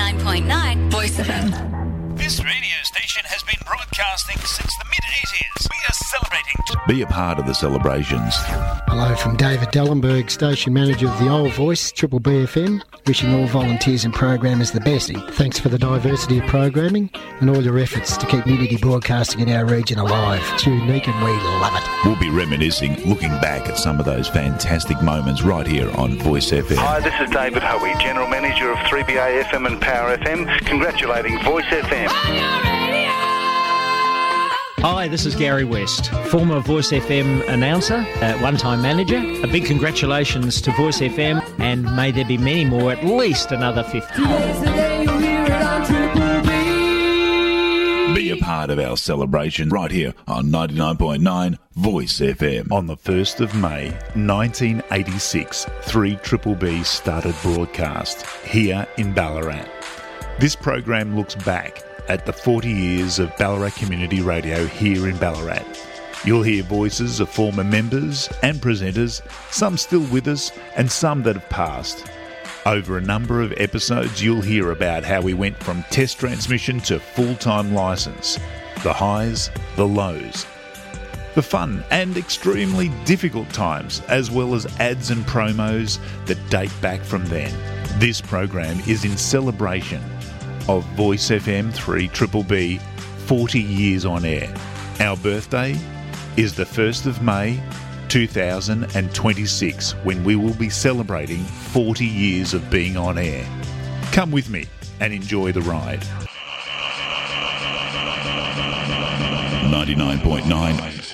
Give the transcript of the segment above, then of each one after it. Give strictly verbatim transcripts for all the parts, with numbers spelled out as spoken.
ninety-nine point nine Voice F M. This radio station has been broadcasting since the mid-eighties. We are celebrating. Be a part of the celebrations. Hello from David Dellenberg, Station Manager of the Old Voice, Triple B F M, wishing all volunteers and programmers the best. Thanks for the diversity of programming and all your efforts to keep community broadcasting in our region alive. It's unique and we love it. We'll be reminiscing, looking back at some of those fantastic moments right here on Voice F M. Hi, this is David Hoey, General Manager of three B A F M and Power F M, congratulating Voice F M. Hi, this is Gary West, former Voice F M announcer, uh, one-time manager. A big congratulations to Voice F M, and may there be many more, at least another fifty. Be a part of our celebration right here on ninety-nine point nine Voice F M. On the first of May nineteen eighty-six, three Triple B started broadcast here in Ballarat. This program looks back at the forty years of Ballarat Community Radio here in Ballarat. You'll hear voices of former members and presenters, some still with us and some that have passed. Over a number of episodes, you'll hear about how we went from test transmission to full-time licence, the highs, the lows, the fun and extremely difficult times, as well as ads and promos that date back from then. This program is in celebration of Voice F M three Triple B forty years on air. Our birthday is the first of May two thousand twenty-six, when we will be celebrating forty years of being on air. Come with me and enjoy the ride. ninety-nine point nine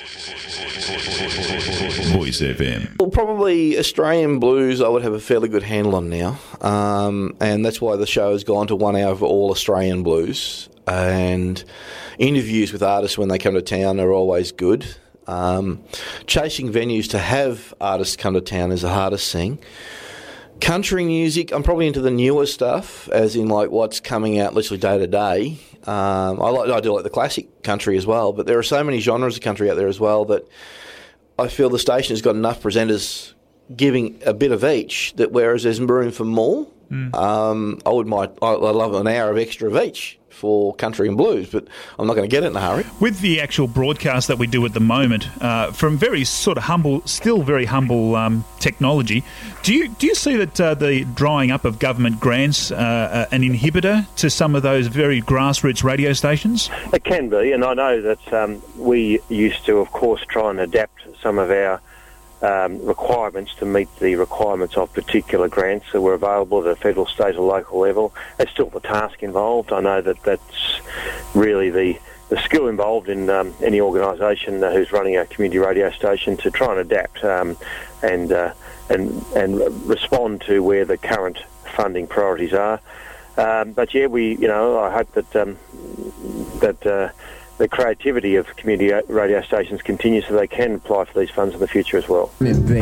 Voice F M. Well, probably Australian blues I would have a fairly good handle on now, um, and that's why the show has gone to one hour for all Australian blues, and interviews with artists when they come to town are always good. Um, chasing venues to have artists come to town is the hardest thing. Country music, I'm probably into the newer stuff, as in like what's coming out literally day to day. Um, I like I do like the classic country as well, but there are so many genres of country out there as well that I feel the station has got enough presenters giving a bit of each that whereas there's room for more, mm. um, I would might I, I love an hour of extra of each for country and blues, but I'm not going to get it in a hurry. With the actual broadcast that we do at the moment, uh, from very sort of humble, still very humble um, technology, do you do you see that uh, the drying up of government grants uh, an inhibitor to some of those very grassroots radio stations? It can be, and I know that um, we used to, of course, try and adapt some of our Um, requirements to meet the requirements of particular grants that were available at the federal, state or local level. There's still the task involved. I know that that's really the, the skill involved in um, any organisation uh, who's running a community radio station to try and adapt um, and, uh, and and respond to where the current funding priorities are. Um, but yeah, we you know I hope that um, that. Uh, the creativity of community radio stations continues so they can apply for these funds in the future as well.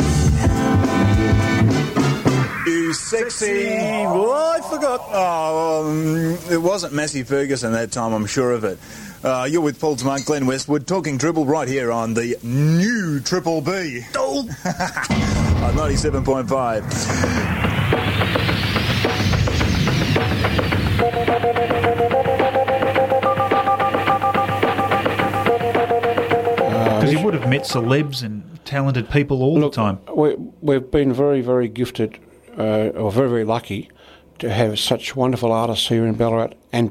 You sexy... Well, I forgot. Oh, um, it wasn't Massey Ferguson that time, I'm sure of it. Uh, you're with Paul Tamar, Glenn Westwood, talking Dribble right here on the new Triple B. Oh! On ninety-seven point five. Because you would have met celebs and talented people all Look, the time. We, we've been very, very gifted, uh, or very, very lucky to have such wonderful artists here in Ballarat and